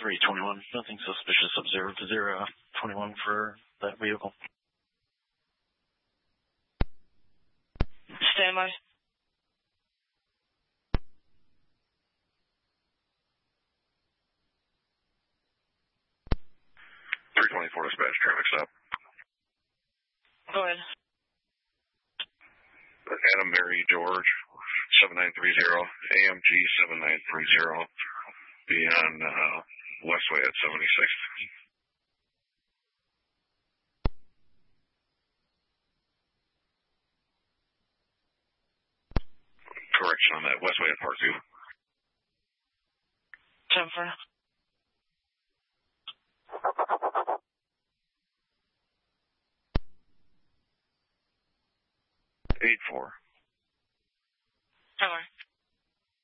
321. Nothing suspicious of 0 to 0. 21 for that vehicle. Stand by. 324 dispatch, traffic stop. Go ahead. Adam Mary George, 7930, AMG 7930, be on Westway at 76th. Correction on that, Westway at Part 2. 10-4. 8-4. Hello.